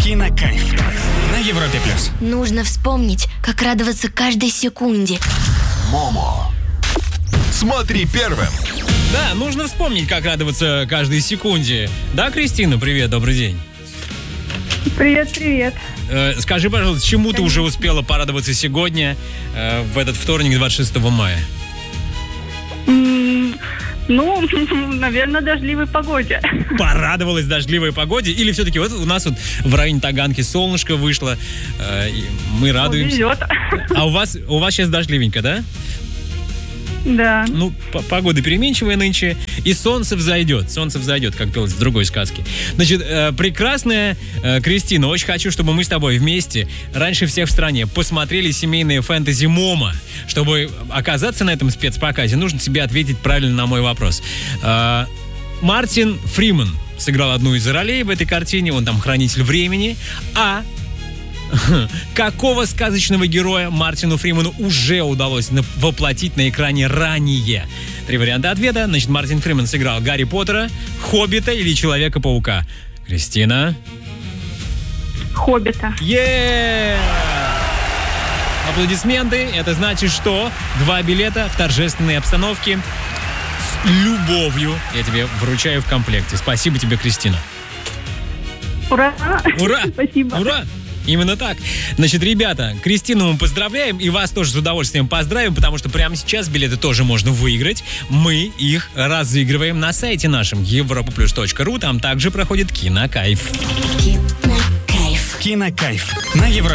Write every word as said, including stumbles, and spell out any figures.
Кинокайф на Европе плюс. Нужно вспомнить, как радоваться каждой секунде. Момо. Смотри первым. Да, нужно вспомнить, как радоваться каждой секунде. Да, Кристина, привет, добрый день. Привет, привет. Э, скажи, пожалуйста, чему ты уже успела порадоваться сегодня, э, в этот вторник, двадцать шестого мая? М, Ну, наверное, дождливой погоде. Порадовалась дождливой погоде? Или все-таки вот у нас вот в районе Таганки солнышко вышло, э, и мы радуемся. Везет. А у вас, у вас сейчас дождливенько, да? Да. Ну, п- погода переменчивая нынче, и солнце взойдет. Солнце взойдет, как пелось в другой сказке. Значит, э, прекрасная э, Кристина, очень хочу, чтобы мы с тобой вместе, раньше всех в стране, посмотрели семейные фэнтези Момо. Чтобы оказаться на этом спецпоказе, нужно тебе ответить правильно на мой вопрос. Э, Мартин Фриман сыграл одну из ролей в этой картине, он там хранитель времени, а... Какого сказочного героя Мартину Фриману уже удалось на- воплотить на экране ранее? Три варианта ответа. Значит, Мартин Фриман сыграл Гарри Поттера, Хоббита или Человека-паука. Кристина? Хоббита. е Аплодисменты. Это значит, что два билета в торжественной обстановке с любовью я тебе вручаю в комплекте. Спасибо тебе, Кристина. Ура! Ура! Спасибо. Ура! Именно так. Значит, ребята, Кристину мы поздравляем, и вас тоже с удовольствием поздравим, потому что прямо сейчас билеты тоже можно выиграть. Мы их разыгрываем на сайте нашем европа плюс точка ру, там также проходит Кинокайф. Кинокайф. Кинокайф на Европе.